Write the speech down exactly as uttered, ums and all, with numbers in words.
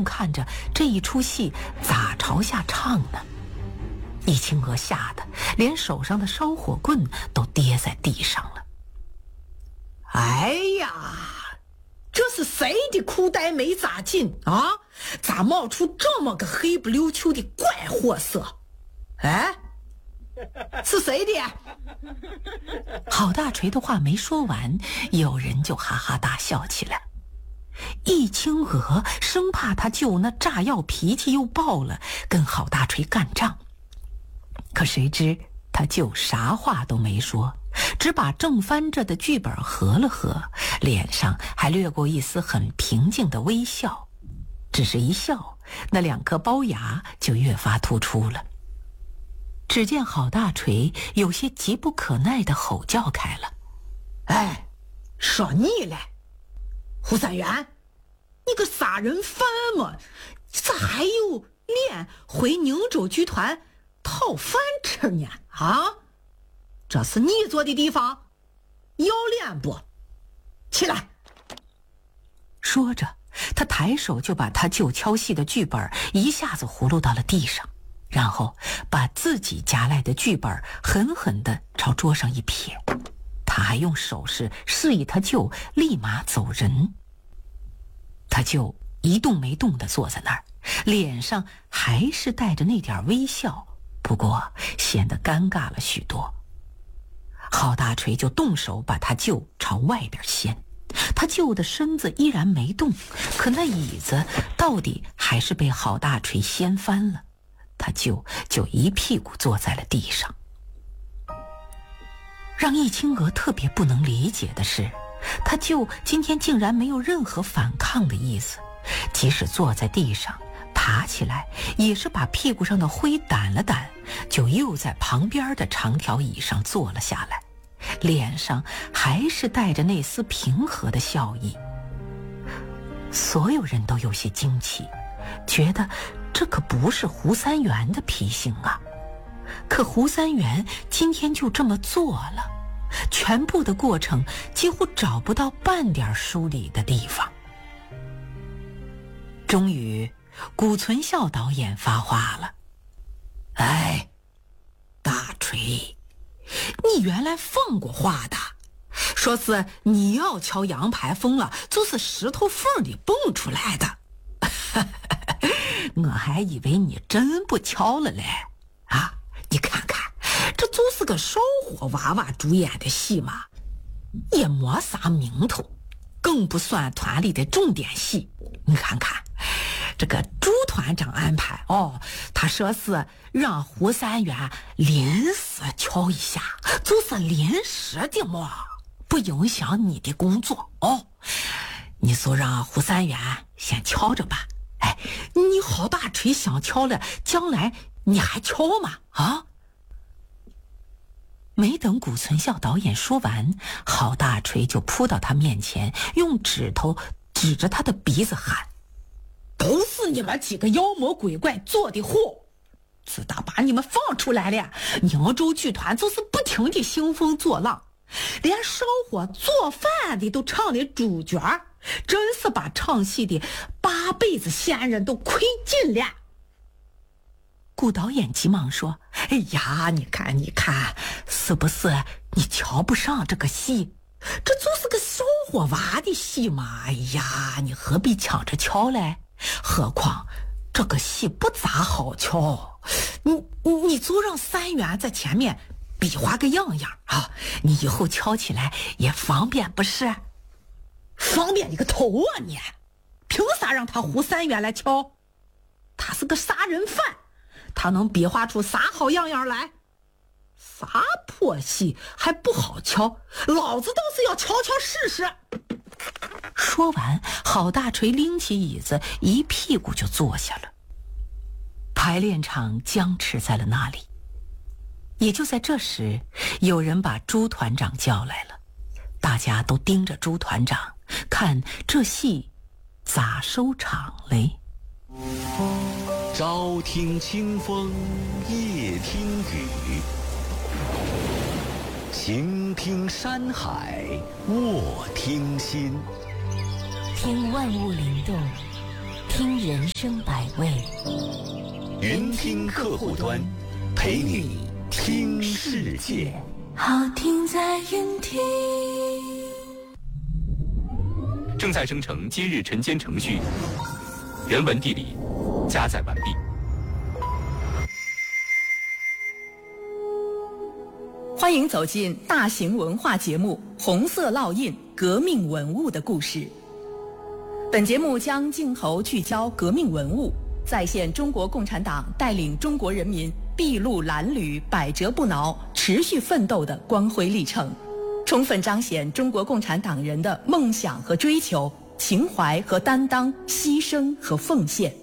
动看着这一出戏咋朝下唱呢。易清娥吓得连手上的烧火棍都跌在地上了。 哎呀，这是谁的裤带没扎紧啊？咋冒出这么个黑不溜秋的怪货色？哎，是谁的？ 郝大锤的话没说完，有人就哈哈大笑起来。易清娥生怕他舅那炸药脾气又爆了，跟郝大锤干仗。可谁知他舅啥话都没说，只把正翻着的剧本合了合，脸上还掠过一丝很平静的微笑。只是一笑，那两颗龅牙就越发突出了。只见郝大锤有些急不可耐地吼叫开了：“ 哎，说你嘞，胡三元，你个杀人犯嘛，咋还有脸回宁州剧团讨饭吃呢？啊，这是你坐的地方，要脸不？起来！” 说着，他抬手就把他舅敲戏的剧本一下子葫芦到了地上，然后把自己夹来的剧本狠狠地朝桌上一撇。他还用手势示意他舅立马走人。他舅一动没动地坐在那儿，脸上还是带着那点微笑，不过显得尴尬了许多。郝大锤就动手把他舅朝外边掀，他舅的身子依然没动，可那椅子到底还是被郝大锤掀翻了，他舅就一屁股坐在了地上。让易清娥特别不能理解的是，他舅今天竟然没有任何反抗的意思，即使坐在地上爬起来也是把屁股上的灰掸了掸，就又在旁边的长条椅上坐了下来，脸上还是带着那丝平和的笑意。所有人都有些惊奇，觉得这可不是胡三元的脾性啊。可胡三元今天就这么做了，全部的过程几乎找不到半点疏离的地方。终于谷存孝导演发话了：“ 哎，大锤，你原来放过话的，说是你要敲羊排风了，就是石头缝里蹦出来的。我还以为你真不敲了嘞。啊，你看看，这就是个烧火娃娃主演的戏嘛，也没啥名头，更不算团里的重点戏。你看看这个朱团长安排哦，他说是让胡三元临时敲一下，就是临时的嘛，不影响你的工作哦。你就让胡三元先敲着吧。哎，你郝大锤想敲了，将来你还敲吗？啊？ 没等谷存孝导演说完，郝大锤就扑到他面前，用指头指着他的鼻子喊：“ 都是你们几个妖魔鬼怪做的祸！自打把你们放出来了，宁州剧团就是不停的兴风作浪，连烧火做饭的都唱的主角，真是把唱戏的八辈子先人都亏尽了。” 谷导演急忙说：“ 哎呀，你看你看，是不是你瞧不上这个戏？这就是个烧火娃的戏嘛！哎呀，你何必抢着敲嘞？何况这个戏不咋好敲，你你你就让三元在前面比划个样样啊，你以后敲起来也方便不是？方便你个头啊你！凭啥让他胡三元来敲？他是个杀人犯，他能比划出啥好样样来？啥破戏还不好敲？老子倒是要敲敲试试！” 说完，郝大锤拎起椅子，一屁股就坐下了。排练场僵持在了那里。也就在这时，有人把朱团长叫来了，大家都盯着朱团长，看这戏咋收场嘞。 朝听清风，夜听雨，晴听山海，卧听心。 听万物灵动， 听人生百味， 云听客户端，陪你听世界。 好听在云听。 正在生成今日晨间程序，人文地理加载完毕。 欢迎走进大型文化节目《红色烙印：革命文物的故事》。本节目将镜头聚焦革命文物，再现中国共产党带领中国人民筚路蓝缕、百折不挠、持续奋斗的光辉历程，充分彰显中国共产党人的梦想和追求、情怀和担当、牺牲和奉献。